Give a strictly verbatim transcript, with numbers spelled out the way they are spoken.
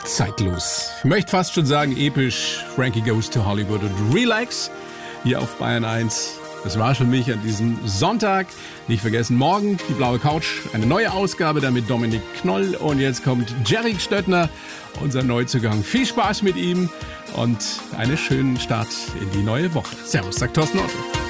zeitlos. Ich möchte fast schon sagen episch. Frankie Goes to Hollywood und Relax hier auf Bayern eins. Das war für mich an diesem Sonntag. Nicht vergessen, morgen die blaue Couch, eine neue Ausgabe, dann mit Dominik Knoll. Und jetzt kommt Jerry Stöttner, unser Neuzugang. Viel Spaß mit ihm und einen schönen Start in die neue Woche. Servus, sagt Thorsten Otto.